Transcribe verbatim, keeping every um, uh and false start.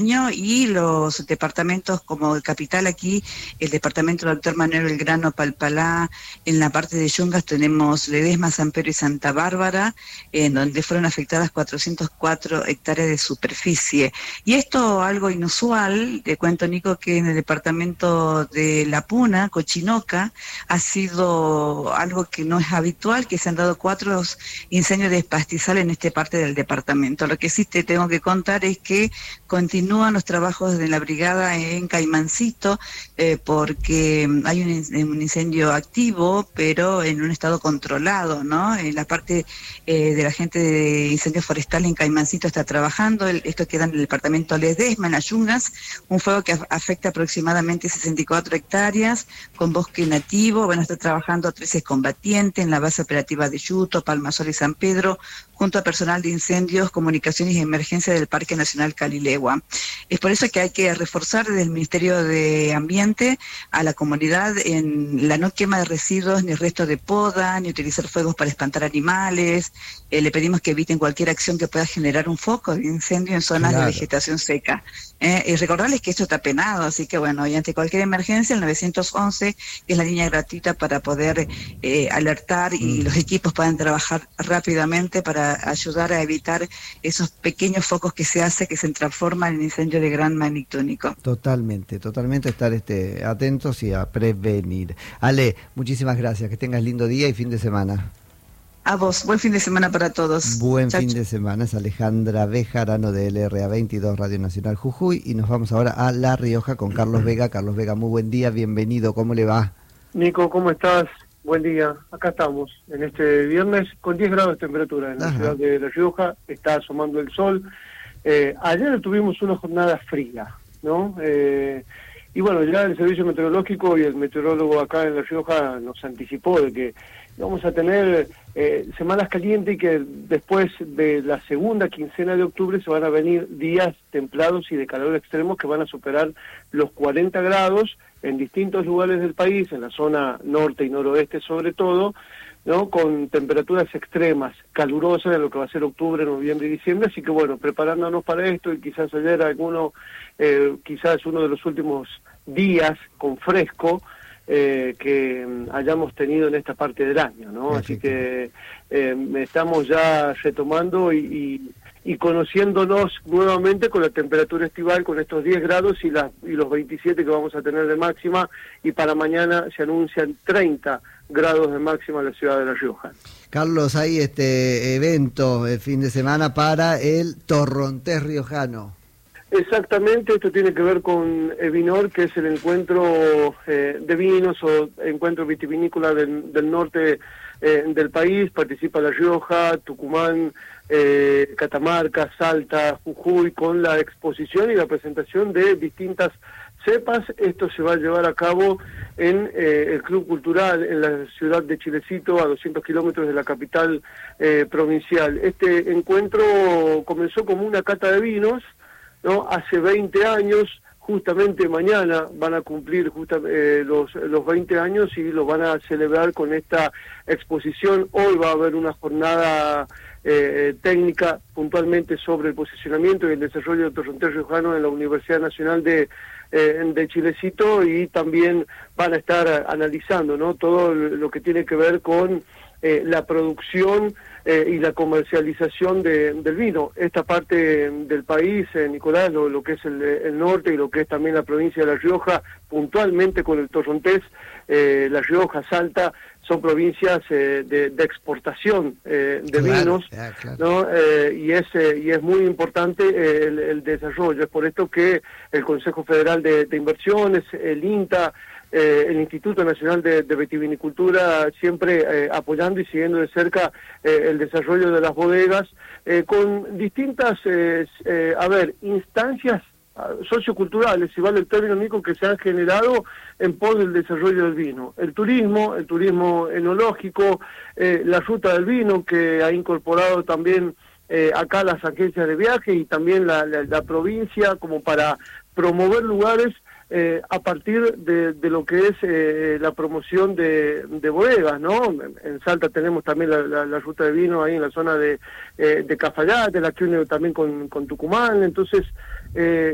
y los departamentos como el capital aquí, el departamento del doctor Manuel Belgrano, Palpalá, en la parte de Yungas tenemos Ledesma, San Pedro y Santa Bárbara, en donde fueron afectadas cuatrocientas cuatro hectáreas de superficie. Y esto algo inusual, te cuento Nico, que en el departamento de La Puna, Cochinoca, ha sido algo que no es habitual, que se han dado cuatro incendios de pastizal en esta parte del departamento. Lo que sí te tengo que contar es que continúa Continúan los trabajos de la brigada en Caimancito eh, porque hay un, un incendio activo, pero en un estado controlado, ¿no? En la parte eh, de la gente de incendios forestales en Caimancito está trabajando. El, esto queda en el departamento Ledesma, en las Yungas, un fuego que afecta aproximadamente sesenta y cuatro hectáreas con bosque nativo. Van a estar trabajando trece combatientes en la base operativa de Yuto, Palmasol y San Pedro, junto a personal de incendios, comunicaciones y emergencia del Parque Nacional Calilegua. Es por eso que hay que reforzar desde el Ministerio de Ambiente a la comunidad en la no quema de residuos, ni restos de poda, ni utilizar fuegos para espantar animales. Eh, le pedimos que eviten cualquier acción que pueda generar un foco de incendio en zonas claro. de vegetación seca. Eh, y recordarles que esto está penado, así que bueno, y ante cualquier emergencia, el nueve once, que es la línea gratuita para poder eh, alertar y mm. los equipos puedan trabajar rápidamente para ayudar a evitar esos pequeños focos que se hace, que se transforman en incendio de gran magnitud, Nico. Totalmente, totalmente estar este, atentos y a prevenir. Ale, muchísimas gracias, que tengas lindo día y fin de semana. A vos, buen fin de semana para todos. Buen Chau, fin chau. de semana, es Alejandra Bejarano de L R A veintidós Radio Nacional Jujuy y nos vamos ahora a La Rioja con Carlos Vega. Carlos Vega, muy buen día, bienvenido, ¿cómo le va? Nico, ¿cómo estás? Buen día, acá estamos en este viernes con diez grados de temperatura en la Ajá. ciudad de La Rioja, está asomando el sol. Eh, ayer tuvimos una jornada fría, ¿no? Eh, y bueno, ya el servicio meteorológico y el meteorólogo acá en La Rioja nos anticipó de que vamos a tener eh, semanas calientes y que después de la segunda quincena de octubre se van a venir días templados y de calor extremos que van a superar los cuarenta grados en distintos lugares del país, en la zona norte y noroeste sobre todo, ¿no? Con temperaturas extremas, calurosas de lo que va a ser octubre, noviembre y diciembre, así que bueno, preparándonos para esto y quizás ayer alguno, eh, quizás uno de los últimos días con fresco, Eh, que hayamos tenido en esta parte del año, ¿no? Así que eh, estamos ya retomando y, y, y conociéndonos nuevamente con la temperatura estival, con estos diez grados y, las, y los veintisiete que vamos a tener de máxima, y para mañana se anuncian treinta grados de máxima en la ciudad de La Rioja. Carlos, hay este evento el fin de semana para el Torrontés riojano. Exactamente, esto tiene que ver con Evinor, que es el encuentro eh, de vinos o encuentro vitivinícola del, del norte eh, del país. Participa La Rioja, Tucumán, eh, Catamarca, Salta, Jujuy, con la exposición y la presentación de distintas cepas. Esto se va a llevar a cabo en eh, el Club Cultural en la ciudad de Chilecito, a doscientos kilómetros de la capital eh, provincial. Este encuentro comenzó como una cata de vinos, ¿no? Hace veinte años, justamente mañana van a cumplir justa, eh, los, los veinte años y lo van a celebrar con esta exposición. Hoy va a haber una jornada eh, técnica puntualmente sobre el posicionamiento y el desarrollo del torrontés riojano en la Universidad Nacional de, eh, de Chilecito, y también van a estar analizando, ¿no? todo lo que tiene que ver con eh, la producción Eh, y la comercialización de, del vino. Esta parte del país, eh, Nicolás, lo, lo que es el, el norte y lo que es también la provincia de La Rioja, puntualmente con el torrontés, eh, La Rioja, Salta, son provincias eh, de, de exportación eh, de claro, vinos, yeah, claro. ¿no? Eh, y, es, eh, y es muy importante eh, el, el desarrollo. Es por esto que el Consejo Federal de, de Inversiones, el INTA, Eh, el Instituto Nacional de, de Vitivinicultura, siempre eh, apoyando y siguiendo de cerca eh, el desarrollo de las bodegas, eh, con distintas, eh, eh, a ver, instancias socioculturales, si vale el término, Nico, que se han generado en pos del desarrollo del vino. El turismo, el turismo enológico, eh, la ruta del vino, que ha incorporado también eh, acá las agencias de viaje y también la, la, la provincia, como para promover lugares Eh, a partir de, de lo que es eh, la promoción de, de bodegas, ¿no? En Salta tenemos también la, la, la ruta de vino ahí en la zona de, eh, de Cafayate, la que une también con, con Tucumán, entonces eh,